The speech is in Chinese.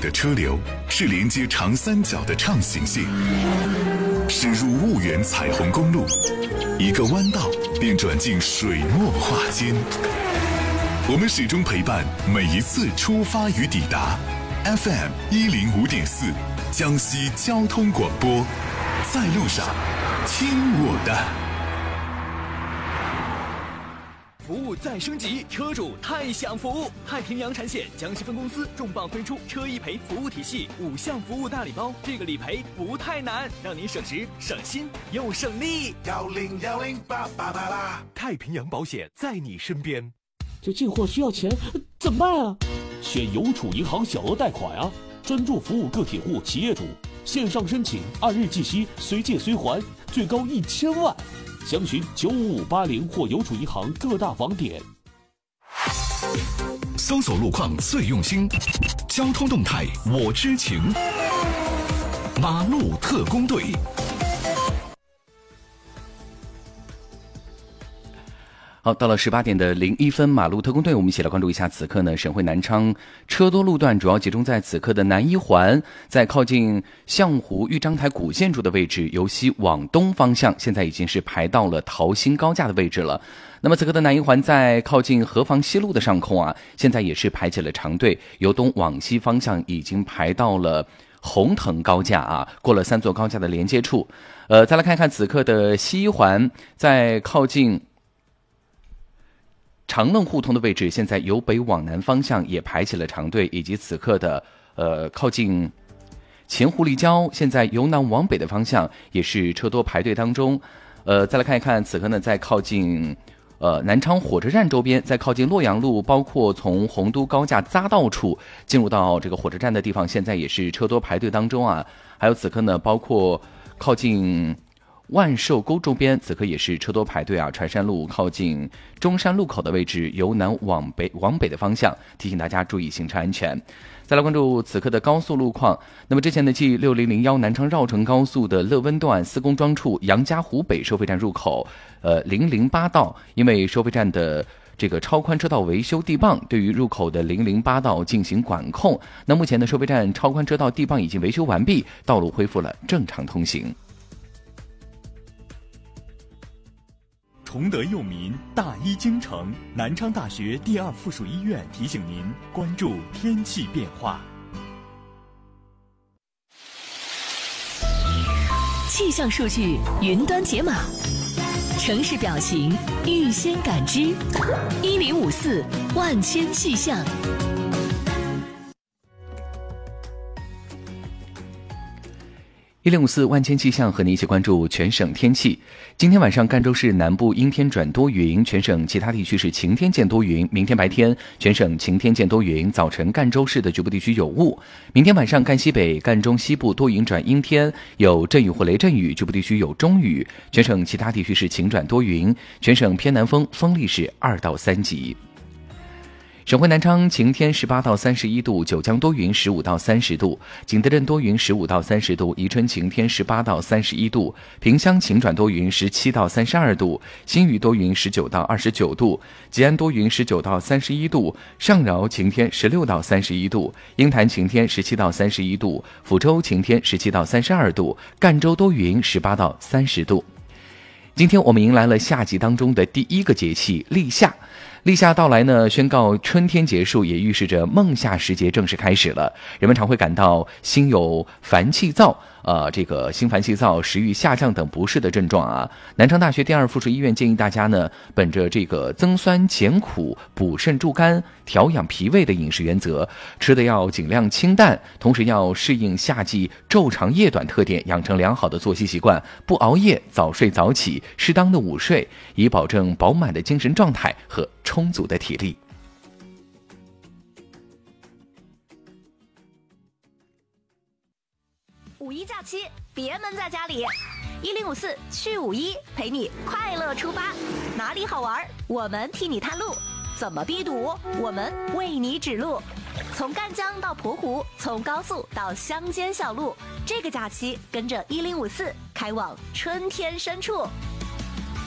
的车流，是连接长三角的畅行线。驶入婺源彩虹公路，一个弯道便转进水墨画间。我们始终陪伴每一次出发与抵达。FM 105.4，江西交通广播，在路上，听我的。 服务再升级，车主太享福！太平洋产险江西分公司重磅推出车一赔服务体系5项服务大礼包，这个理赔不太难，让您省时省心又省力。 1010888， 太平洋保险在你身边。 这进货需要钱，怎么办啊？ 选邮储银行小额贷款啊，专注服务个体户、企业主，线上申请，2日计息，随借随还，最高1000万。详询95580或邮储银行各大网点。 搜索路况最用心，交通动态我知情。马路特工队。 好，到了18点的01分，马路特工队，我们一起来关注一下此刻呢，省会南昌车多路段主要集中在此刻的南一环，在靠近象湖豫章台古建筑的位置，由西往东方向，现在已经是排到了桃兴高架的位置了。那么此刻的南一环在靠近河坊西路的上空啊，现在也是排起了长队，由东往西方向已经排到了红藤高架啊，过了3座高架的连接处。再来看看此刻的西一环，在靠近长愣胡同的位置，现在由北往南方向也排起了长队，以及此刻的靠近前湖立交，现在由南往北的方向也是车多排队当中。再来看一看此刻呢，在靠近南昌火车站周边，在靠近洛阳路，包括从洪都高架匝道处进入到这个火车站的地方，现在也是车多排队当中啊。还有此刻呢，包括靠近万寿沟周边，此刻也是车多排队啊。船山路靠近中山路口的位置，由南往北的方向，提醒大家注意行车安全。再来关注此刻的高速路况。那么之前的 G6001 南昌绕城高速的乐温段四公庄处杨家湖北收费站入口008道，因为收费站的这个超宽车道维修地磅，对于入口的008道进行管控。那目前的收费站超宽车道地磅已经维修完毕，道路恢复了正常通行。 崇德佑民，大医精诚。南昌大学第2附属医院提醒您关注天气变化。 气象数据云端解码，城市表情预先感知，1054万千气象。 1054万千气象和你一起关注全省天气。今天晚上赣州市南部阴天转多云，全省其他地区是晴天见多云。明天白天全省晴天见多云，早晨赣州市的局部地区有雾。明天晚上赣西北、赣中西部多云转阴天，有阵雨或雷阵雨，局部地区有中雨。全省其他地区是晴转多云，全省偏南风，风力是2到3级。省会南昌晴天18到31度，九江多云15到30度，景德镇多云15到30度，宜春晴天18到31度，萍乡晴转多云17到32度，新余多云19到29度，吉安多云19到31度，上饶晴天16到31度，鹰潭晴天17到31度，抚州晴天17到32度，赣州多云18到30度。今天我们迎来了夏季当中的第一个节气立夏。立夏到来呢，宣告春天结束，也预示着孟夏时节正式开始了。人们常会感到心有烦气躁，这个心烦气躁、食欲下降等不适的症状啊。南昌大学第2附属医院建议大家呢，本着这个增酸减苦、补肾助肝、调养脾胃的饮食原则，吃的要尽量清淡，同时要适应夏季昼长夜短特点，养成良好的作息习惯，不熬夜，早睡早起，适当的午睡，以保证饱满的精神状态和充足的体力。 五一假期别闷在家里，1054去51陪你快乐出发，哪里好玩我们替你探路，怎么避堵我们为你指路，从赣江到蒲湖，从高速到乡间小路，这个假期跟着1054开往春天深处。